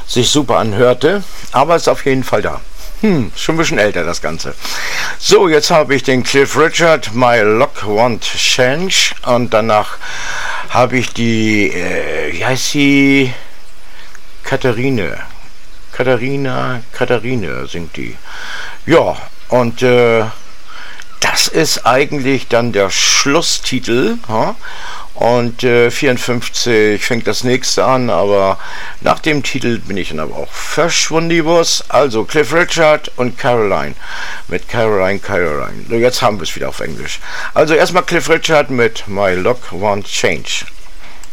sich super anhörte, aber ist auf jeden Fall da. Schon ein bisschen älter das Ganze. So, jetzt habe ich den Cliff Richard, My Luck Won't Change, und danach habe ich die, wie heißt sie? Katharine singt die. Ja, und das ist eigentlich dann der Schlusstitel. Und 54 fängt das nächste an, aber nach dem Titel bin ich dann aber auch verschwundibus. Also Cliff Richard und Caroline mit Caroline. So, jetzt haben wir es wieder auf Englisch. Also erstmal Cliff Richard mit My Luck Won't Change.